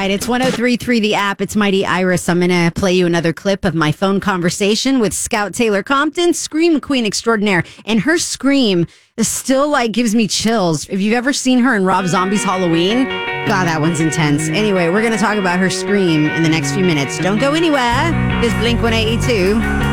right, it's 103.3 the app. It's Mighty Iris. I'm going to play you another clip of my phone conversation with Scout Taylor Compton, Scream Queen extraordinaire. And her scream still gives me chills. If you've ever seen her in Rob Zombie's Halloween, God, that one's intense. Anyway, we're going to talk about her scream in the next few minutes. Don't go anywhere. This Blink 182.